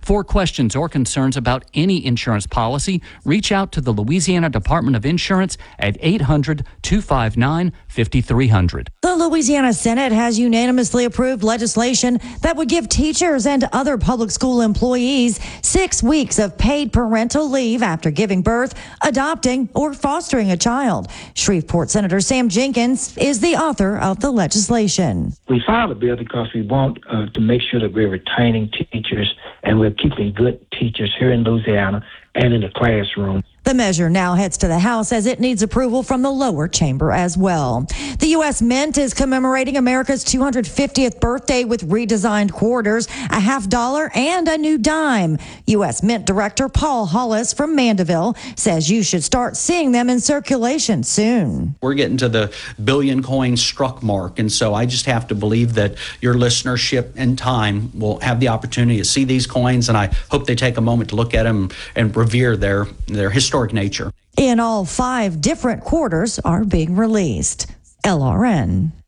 For questions or concerns about any insurance policy, reach out to the Louisiana Department of Insurance at 800-259-5300. The Louisiana Senate has unanimously approved legislation that would give teachers and other public school employees 6 weeks of paid parental leave after giving birth, adopting, or fostering a child. Shreveport Senator Sam Jenkins is the author of the legislation. We filed a bill because we want to make sure that we're retaining teachers and we're keeping good teachers here in Louisiana and in the classroom. The measure now heads to the House as it needs approval from the lower chamber as well. The U.S. Mint is commemorating America's 250th birthday with redesigned quarters, a $50 and a new dime. U.S. Mint Director Paul Hollis from Mandeville says you should start seeing them in circulation soon. We're getting to the billion coins struck mark, and so I just have to believe that your listenership and time will have the opportunity to see these coins, and I hope they take a moment to look at them and revere their historic nature. In all, 5 different quarters are being released. LRN.